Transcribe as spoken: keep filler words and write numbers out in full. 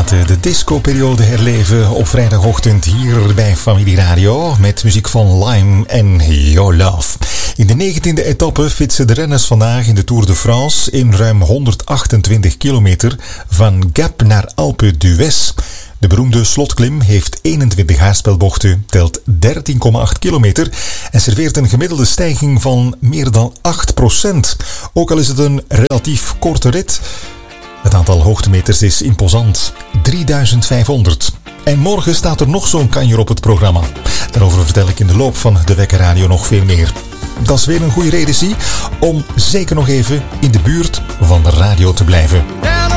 laten de disco-periode herleven op vrijdagochtend hier bij Familie Radio met muziek van Lime en Your Love. In de negentiende etappe fietsen de renners vandaag in de Tour de France in ruim honderdachtentwintig kilometer van Gap naar Alpe d'Huez. De beroemde slotklim heeft eenentwintig haarspelbochten, telt dertien komma acht kilometer en serveert een gemiddelde stijging van meer dan acht procent. Ook al is het een relatief korte rit, het aantal hoogtemeters is imposant, drieduizend vijfhonderd. En morgen staat er nog zo'n kanjer op het programma. Daarover vertel ik in de loop van de Wekker Radio nog veel meer. Dat is weer een goede reden, zie, om zeker nog even in de buurt van de radio te blijven.